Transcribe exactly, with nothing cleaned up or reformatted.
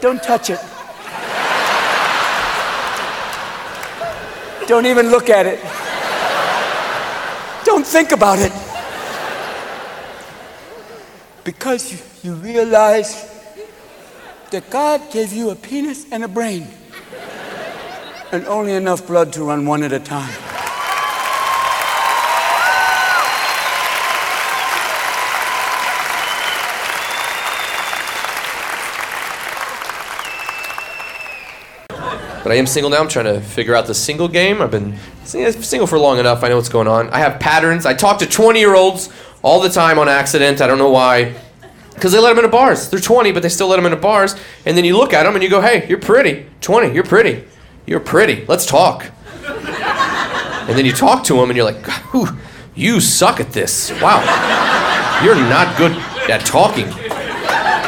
Don't touch it. Don't even look at it. Don't think about it. Because you, you realize that God gave you a penis and a brain, and only enough blood to run one at a time. But I am single now. I'm trying to figure out the single game. I've been single for long enough. I know what's going on. I have patterns. I talk to twenty-year-olds all the time on accident. I don't know why. Because they let them into bars. They're twenty, but they still let them into bars. And then you look at them and you go, hey, you're pretty. twenty, you're pretty. You're pretty. Let's talk. And then you talk to them and you're like, you suck at this. Wow. You're not good at talking.